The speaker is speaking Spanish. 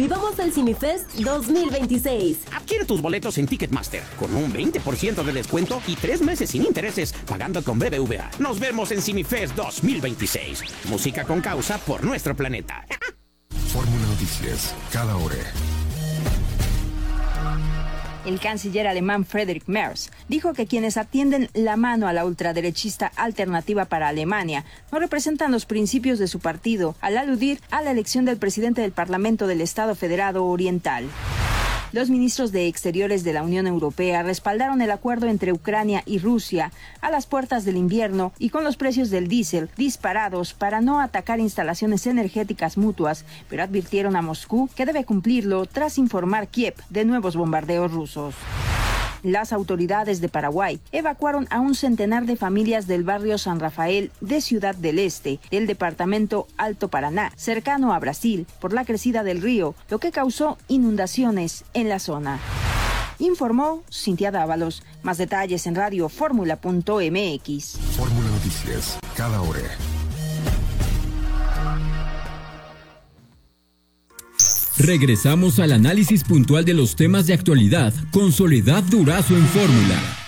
Vivamos el CineFest 2026. Adquiere tus boletos en Ticketmaster con un 20% de descuento y 3 meses sin intereses pagando con BBVA. Nos vemos en CineFest 2026. Música con causa por nuestro planeta. Fórmula Noticias, cada hora. El canciller alemán Friedrich Merz dijo que quienes atienden la mano a la ultraderechista Alternativa para Alemania no representan los principios de su partido, al aludir a la elección del presidente del Parlamento del Estado Federado Oriental. Los ministros de Exteriores de la Unión Europea respaldaron el acuerdo entre Ucrania y Rusia a las puertas del invierno y con los precios del diésel disparados para no atacar instalaciones energéticas mutuas, pero advirtieron a Moscú que debe cumplirlo tras informar Kiev de nuevos bombardeos rusos. Las autoridades de Paraguay evacuaron a un centenar de familias del barrio San Rafael de Ciudad del Este, del departamento Alto Paraná, cercano a Brasil, por la crecida del río, lo que causó inundaciones en la zona. Informó Cintia Dávalos. Más detalles en radioformula.mx. Fórmula Noticias, cada hora. Regresamos al análisis puntual de los temas de actualidad con Soledad Durazo en Fórmula.